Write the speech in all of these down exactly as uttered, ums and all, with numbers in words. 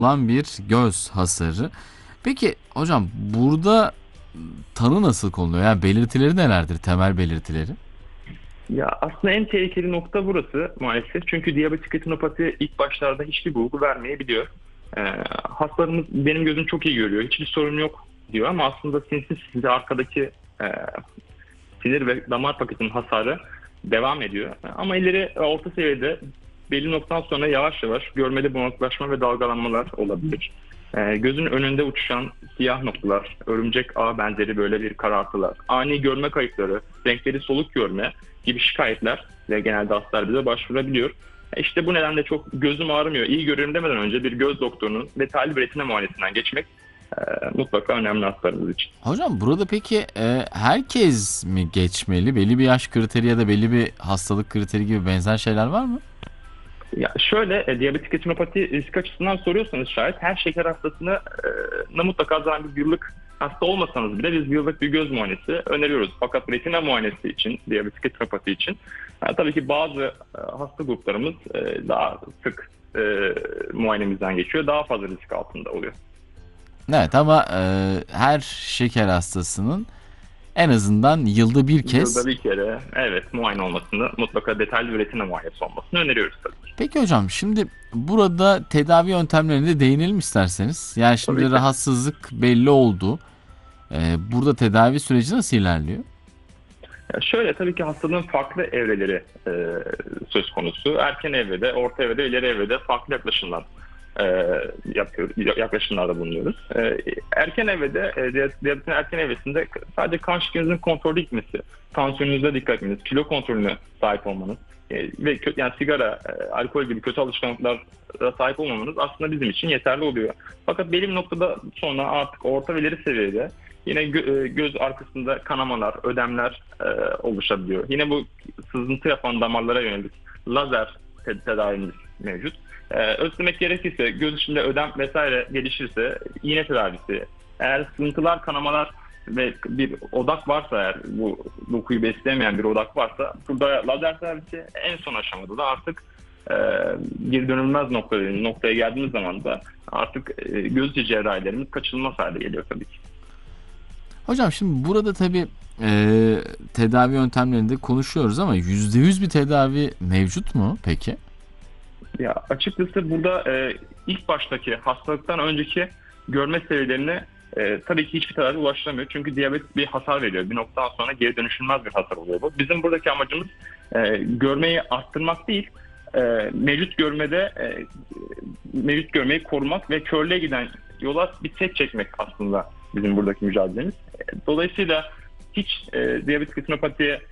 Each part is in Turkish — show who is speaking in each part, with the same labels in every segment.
Speaker 1: olan bir göz hasarı. Peki hocam burada tanı nasıl konuluyor? Yani belirtileri nelerdir? Temel belirtileri?
Speaker 2: Ya aslında en tehlikeli nokta burası maalesef. Çünkü diyabetik retinopati ilk başlarda hiçbir bulgu vermeyebiliyor. Ee, Hastalarımız benim gözüm çok iyi görüyor, hiçbir sorun yok diyor ama aslında sinsi sinsi arkadaki e, sinir ve damar paketinin hasarı devam ediyor. Ama ileri orta seviyede belli noktadan sonra yavaş yavaş görmede bulanıklaşma ve dalgalanmalar olabilir. Ee, gözün önünde uçuşan siyah noktalar, örümcek ağ benzeri böyle bir karartılar, ani görme kayıpları, renkleri soluk görme gibi şikayetler ve genelde hastalar bize başvurabiliyor. E İşte bu nedenle çok gözüm ağrımıyor, iyi görüyorum demeden önce bir göz doktorunun detaylı bir retina muayenesinden geçmek e, mutlaka önemli hastalarımız için.
Speaker 1: Hocam burada peki e, herkes mi geçmeli? Belli bir yaş kriteri ya da belli bir hastalık kriteri gibi benzer şeyler var mı?
Speaker 2: Ya şöyle, e, diyabetik retinopati risk açısından soruyorsanız şayet her şeker hastasına e, mutlaka zaten bir yıllık hasta olmasanız bile biz yıllık bir göz muayenesi öneriyoruz. Fakat retina muayenesi için, diyabetik retinopati için e, tabii ki bazı e, hasta gruplarımız e, daha sık e, muayenemizden geçiyor. Daha fazla risk altında oluyor.
Speaker 1: Evet ama e, her şeker hastasının en azından yılda bir
Speaker 2: Yılda
Speaker 1: kez.
Speaker 2: bir kere evet muayene olmasını, mutlaka detaylı bir retina muayenesi olmasını öneriyoruz tabii ki.
Speaker 1: Peki hocam şimdi burada tedavi yöntemlerine de değinelim isterseniz. Yani
Speaker 2: Tabii
Speaker 1: şimdi
Speaker 2: ki.
Speaker 1: rahatsızlık belli oldu. E, burada tedavi süreci nasıl ilerliyor?
Speaker 2: Ya şöyle, tabii ki hastalığın farklı evreleri e, söz konusu. Erken evrede, orta evrede, ileri evrede farklı yaklaşımlar e, yapıyor, yaklaşımlarda bulunuyoruz. E, erken evrede, e, diyabetin erken evresinde sadece kan şekerinizin kontrollü gitmesi, tansiyonunuza dikkat etmeniz, kilo kontrolüne sahip olmanız e, ve kö- yani sigara, e, alkol gibi kötü alışkanlıklara sahip olmamanız aslında bizim için yeterli oluyor. Fakat belli bir noktada sonra artık orta ve ileri seviyede yine gö- e, göz arkasında kanamalar, ödemler e, oluşabiliyor. Yine bu sızıntı yapan damarlara yönelik lazer te- tedavimiz mevcut. E, özlemek gerekirse göz içinde ödem vesaire gelişirse iğne tedavisi. Eğer sızıntılar, kanamalar ve bir odak varsa, eğer bu dokuyu besleyemeyen bir odak varsa, burada lazer tedavisi en son aşamada da artık e, geri dönülmez noktaya, noktaya geldiğimiz zaman da artık e, göz içi cerrahilerimiz kaçınılmaz hale geliyor tabii ki.
Speaker 1: Hocam şimdi burada tabii e, tedavi yöntemlerinde konuşuyoruz ama yüzde yüz bir tedavi mevcut mu peki?
Speaker 2: Ya açıkçası burada e, ilk baştaki hastalıktan önceki görme seviyelerine e, tabii ki hiçbir tedavi ulaşılamıyor. Çünkü diyabet bir hasar veriyor. Bir noktadan sonra geri dönüşülmez bir hasar oluyor bu. Bizim buradaki amacımız e, görmeyi arttırmak değil, e, mevcut görmede e, mevcut görmeyi korumak ve körlüğe giden yola bir set çekmek aslında bizim buradaki mücadelemiz. E, Dolayısıyla hiç e, diyabetik retinopatiye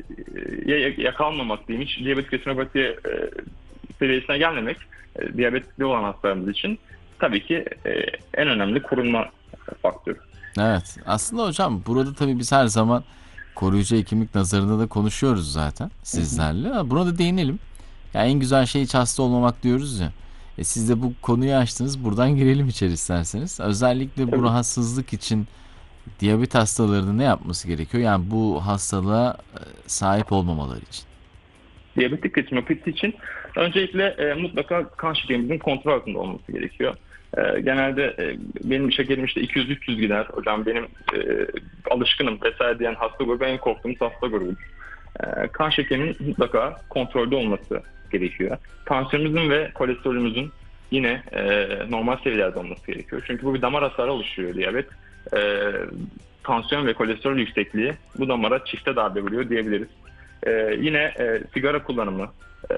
Speaker 2: e, yakalanmamak diyeyim, hiç diyabetik retinopatiye e, seviyesine gelmemek e, diyabetli olan hastalarımız için tabii ki e, en önemli korunma faktörü.
Speaker 1: Evet aslında hocam burada tabii biz her zaman koruyucu hekimlik nazarında da konuşuyoruz zaten
Speaker 2: Hı hı.
Speaker 1: sizlerle. Ha, buna da değinelim. Yani en güzel şey hiç hasta olmamak diyoruz ya. E siz de bu konuyu açtınız. Buradan girelim içeri isterseniz. Özellikle bu
Speaker 2: Tabii.
Speaker 1: rahatsızlık için diyabet hastalarının ne yapması gerekiyor? Yani bu hastalığa e, sahip olmamaları için.
Speaker 2: Diyabetik retinopati için öncelikle e, mutlaka kan şekerimizin kontrol altında olması gerekiyor. E, genelde e, benim şekerim işte iki yüz üç yüz gider. Hocam benim e, alışkınım vesaire diyen hasta grubu en korktuğumuz hasta grubu. E, kan şekerimin mutlaka kontrolde olması gerekiyor. Tansiyonumuzun ve kolesterolümüzün yine e, normal seviyelerde olması gerekiyor. Çünkü bu bir damar hasarı oluşturuyor diyabet. E, Tansiyon ve kolesterol yüksekliği bu damara çifte darbe vuruyor diyebiliriz. Ee, yine e, sigara kullanımı, e,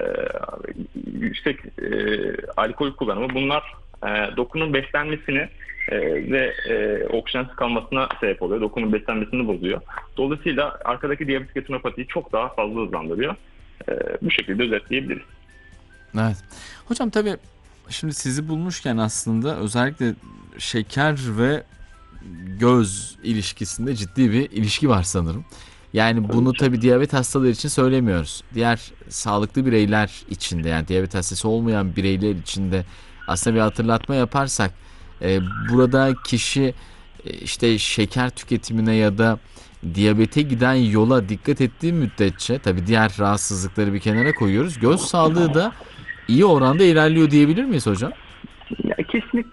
Speaker 2: yüksek e, alkol kullanımı, bunlar e, dokunun beslenmesini e, ve e, oksijensiz kalmasına sebep oluyor. Dokunun beslenmesini bozuyor. Dolayısıyla arkadaki diyabetik retinopatiyi çok daha fazla hızlandırıyor. E, bu şekilde özetleyebiliriz.
Speaker 1: Evet. Hocam tabii şimdi sizi bulmuşken aslında özellikle şeker ve göz ilişkisinde ciddi bir ilişki var sanırım. Yani
Speaker 2: Tabii
Speaker 1: bunu
Speaker 2: ki.
Speaker 1: tabii diyabet hastaları için söylemiyoruz. Diğer sağlıklı bireyler için de yani diyabet hastası olmayan bireyler için de aslında bir hatırlatma yaparsak e, burada kişi e, işte şeker tüketimine ya da diyabete giden yola dikkat ettiği müddetçe tabii diğer rahatsızlıkları bir kenara koyuyoruz. Göz sağlığı da iyi oranda ilerliyor diyebilir miyiz hocam?
Speaker 2: Ya, kesinlikle